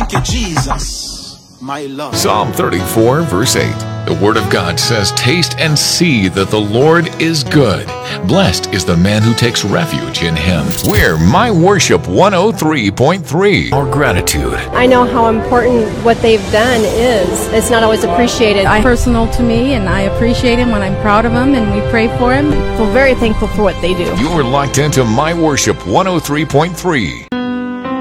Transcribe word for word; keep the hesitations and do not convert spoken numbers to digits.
Thank you, Jesus, my Lord. Psalm thirty-four, verse eight. The Word of God says, "Taste and see that the Lord is good. Blessed is the man who takes refuge in Him." We're My Worship one oh three point three. Our gratitude. I know how important what they've done is. It's not always appreciated. I personal to me, and I appreciate him when I'm proud of him, and we pray for him. We're very thankful for what they do. You're locked into My Worship one oh three point three.